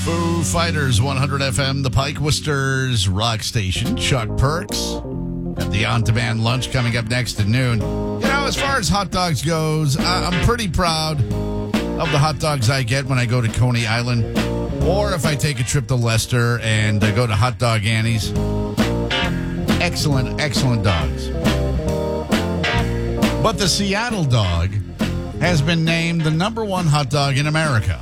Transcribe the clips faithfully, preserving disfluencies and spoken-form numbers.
Foo Fighters, one hundred F M, the Pike Worcester's rock station. Chuck Perks at the on-demand lunch coming up next at noon. You know, as far as hot dogs goes, I- I'm pretty proud of the hot dogs I get when I go to Coney Island, or if I take a trip to Leicester and uh, go to Hot Dog Annie's. Excellent, excellent dogs. But the Seattle dog has been named the number one hot dog in America.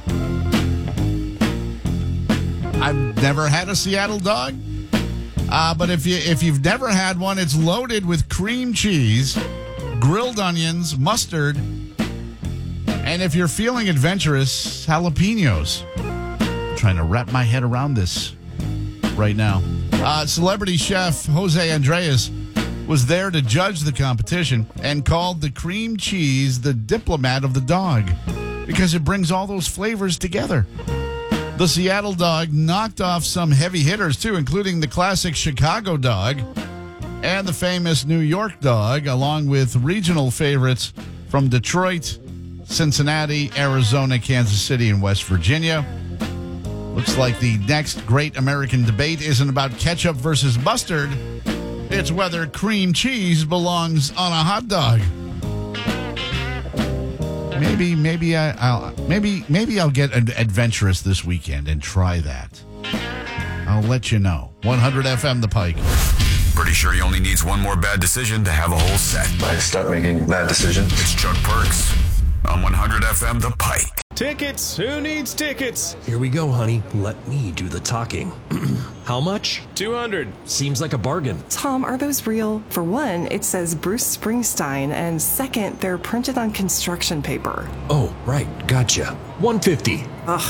I've never had a Seattle dog, uh, but if you if you've never had one, it's loaded with cream cheese, grilled onions, mustard, and if you're feeling adventurous, jalapenos. I'm trying to wrap my head around this right now. Uh, celebrity chef Jose Andres was there to judge the competition and called the cream cheese the diplomat of the dog because it brings all those flavors together. The Seattle dog knocked off some heavy hitters, too, including the classic Chicago dog and the famous New York dog, along with regional favorites from Detroit, Cincinnati, Arizona, Kansas City, and West Virginia. Looks like the next great American debate isn't about ketchup versus mustard. It's whether cream cheese belongs on a hot dog. Maybe, maybe I, I'll maybe maybe I'll get ad- adventurous this weekend and try that. I'll let you know. one hundred F M, The Pike. Pretty sure he only needs one more bad decision to have a whole set. I start making bad decisions. It's Chuck Perks on one hundred F M, The Pike. Tickets! Who needs tickets? Here we go, honey. Let me do the talking. How much? two hundred. Seems like a bargain. Tom, are those real? For one, it says Bruce Springsteen, and second, they're printed on construction paper. Oh, right. Gotcha. one fifty.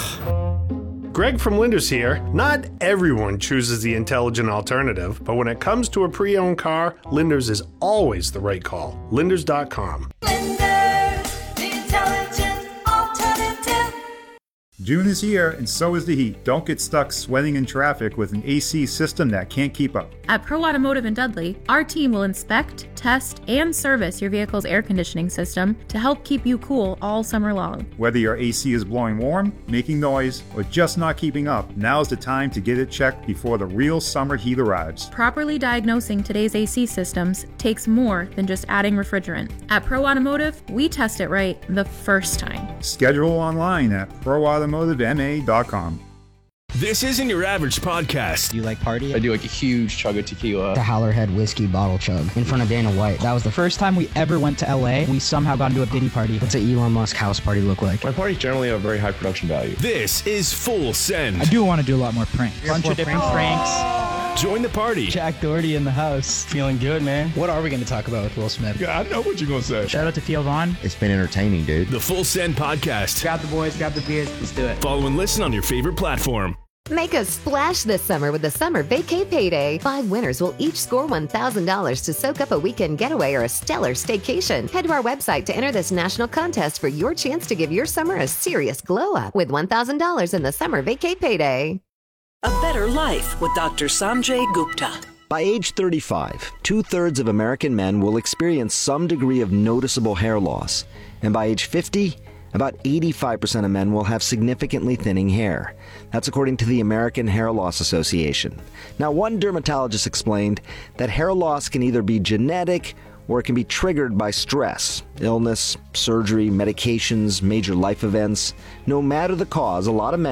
Ugh. Greg from Linders here. Not everyone chooses the intelligent alternative, but when it comes to a pre-owned car, Linders is always the right call. Linders dot com. Linders, the intelligent alternative. June is here, and so is the heat. Don't get stuck sweating in traffic with an A C system that can't keep up. At Pro Automotive in Dudley, our team will inspect, test, and service your vehicle's air conditioning system to help keep you cool all summer long. Whether your A C is blowing warm, making noise, or just not keeping up, now's the time to get it checked before the real summer heat arrives. Properly diagnosing today's A C systems takes more than just adding refrigerant. At Pro Automotive, we test it right the first time. Schedule online at pro automotive m a dot com. This isn't your average podcast. Do you like party? I do like a huge chug of tequila. The Howlerhead whiskey bottle chug in front of Dana White. That was the first time we ever went to L A. We somehow got into a Diddy party. What's an Elon Musk house party look like? My parties generally have very high production value. This is Full Send. I do want to do a lot more pranks. A bunch of different pranks. Join the party. Jack Doherty in the house. Feeling good, man. What are we going to talk about with Will Smith? Yeah, I know what you're going to say. Shout out to Theo Vaughn. It's been entertaining, dude. The Full Send Podcast. Grab the boys, grab the beers. Let's do it. Follow and listen on your favorite platform. Make a splash this summer with the Summer Vacay Payday. Five winners will each score one thousand dollars to soak up a weekend getaway or a stellar staycation. Head to our website to enter this national contest for your chance to give your summer a serious glow up with one thousand dollars in the Summer Vacay Payday. A better life with Doctor Sanjay Gupta. By age thirty-five, two-thirds of American men will experience some degree of noticeable hair loss. And by age fifty, about eighty-five percent of men will have significantly thinning hair. That's according to the American Hair Loss Association. Now, one dermatologist explained that hair loss can either be genetic or it can be triggered by stress, illness, surgery, medications, major life events. No matter the cause, a lot of men